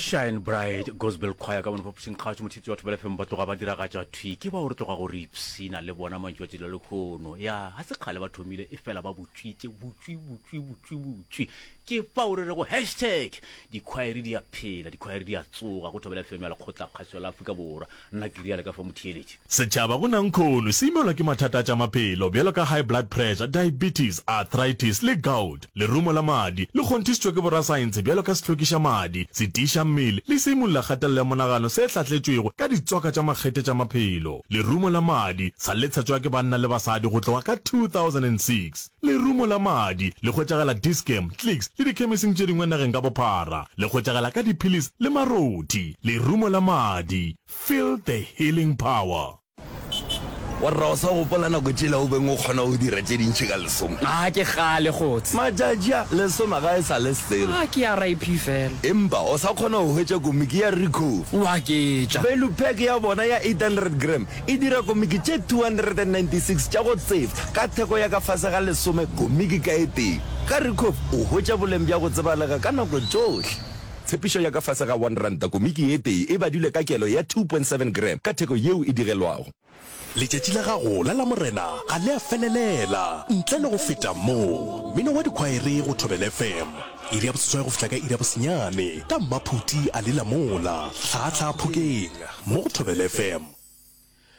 Shine Bright Gospel Choir ka bona popsing khatso motitsi wa thobela fem batho ga ba dira ga tsa thwi ke ba o re tloga go ripsina le bona mantšwa tse le khono ya ha se khale ba thomile e fela ba botswitse ke fa o re go #dikhwairi di a phela dikhwairi di a tsoga go thobela fem ya le khotla khaso la Afrika borwa nna ke riale ka fa motheletši setšhaba go nang khono se imelwa ke mathata tša maphelo bjalo ka high blood pressure, diabetes, arthritis le gout le rumo la madi le kgonthišitšwe ke borasaense bjalo ka sehlokiša madi setiša mmele le se imolola kgatelelo ya monagano se hlatletšwego ka ditswaka tša makgete tša maphelo lerumo la madi sa letšhatšwa ke banna le basadi go tloga ka 2006 lerumo la madi le hwetšagela Dischem, Clicks le dikhemising tše dingwe nageng ka bophara le hwetšagela ka diphilis le maroti lerumo la madi. Feel the healing power. Warra sa go pola nako tšela o beng o kgona go dira tše dintšhi ka lesome ke gale gotse matšatšia lesome ga e sa le sele ke ya rip fela empa o sa kgona go hwetša komiki ya recof wa ke tša value pack ya bona ya 800 gram e dira komiki tše 296 tša go tsefa ka theko ya ka fase ga lesome komiki ka e teng ka recof o hwetša boleng bja go tsebalega ka nako tšohle tshepišo ya ka fase ga 1 ranta komiki e tee e badilwe ka kelo ya 2.7 gram ka theko yeo e digelwago letšatši la gago la morena ga le a felelela ntle le go feta moo mmino wa dikhwaere go thobela fm iri ya boseswai go fihla ka iri ya bosenyane ka mmaphuti a lela mola tlhatlha phokeng mo go thobela fm.